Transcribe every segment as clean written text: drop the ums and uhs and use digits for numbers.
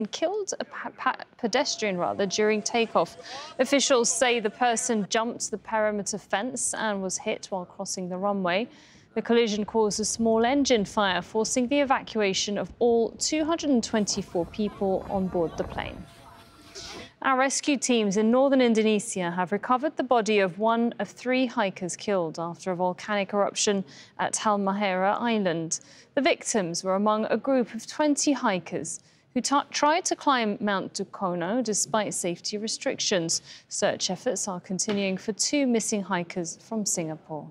killed a pedestrian during takeoff. Officials say the person jumped the perimeter fence and was hit while crossing the runway. The collision caused a small engine fire, forcing the evacuation of all 224 people on board the plane. Our rescue teams in northern Indonesia have recovered the body of one of 3 hikers killed after a volcanic eruption at Halmahera Island. The victims were among a group of 20 hikers who tried to climb Mount Dukono despite safety restrictions. Search efforts are continuing for 2 missing hikers from Singapore.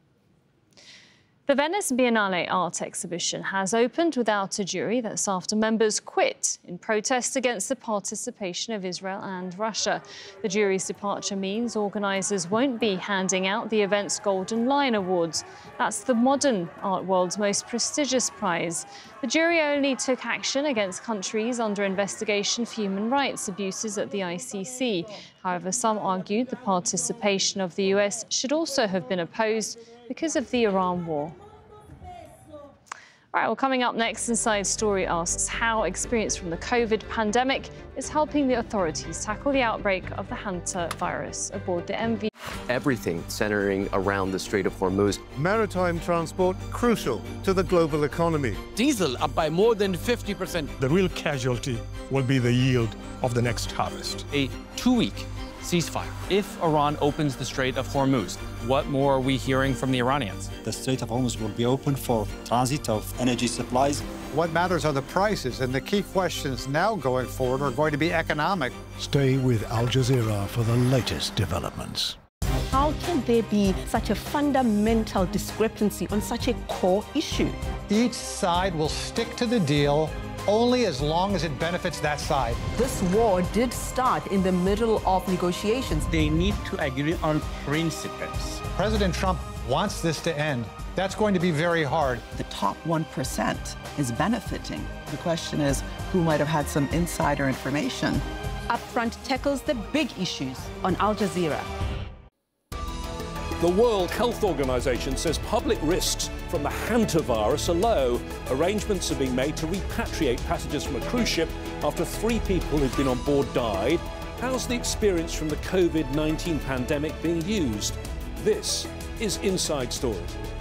The Venice Biennale art exhibition has opened without a jury. That's after members quit in protest against the participation of Israel and Russia. The jury's departure means organisers won't be handing out the event's Golden Lion Awards. That's the modern art world's most prestigious prize. The jury only took action against countries under investigation for human rights abuses at the ICC. However, some argued the participation of the US should also have been opposed because of the Iran war. All right, well, coming up next, Inside Story asks how experience from the COVID pandemic is helping the authorities tackle the outbreak of the hantavirus aboard the MV. Everything centering around the Strait of Hormuz. Maritime transport crucial to the global economy. Diesel up by more than 50%. The real casualty will be the yield of the next harvest. A 2-week ceasefire. If Iran opens the Strait of Hormuz, what more are we hearing from the Iranians? The Strait of Hormuz will be open for transit of energy supplies. What matters are the prices, and the key questions now going forward are going to be economic. Stay with Al Jazeera for the latest developments. How can there be such a fundamental discrepancy on such a core issue? Each side will stick to the deal only as long as it benefits that side. This war did start in the middle of negotiations. They need to agree on principles. President Trump wants this to end. That's going to be very hard. The top 1% is benefiting. The question is, who might have had some insider information? Upfront tackles the big issues on Al Jazeera. The World Health Organization says public risks from the hantavirus are low. Arrangements are being made to repatriate passengers from a cruise ship after 3 people who'd been on board died. How's the experience from the COVID-19 pandemic being used? This is Inside Story.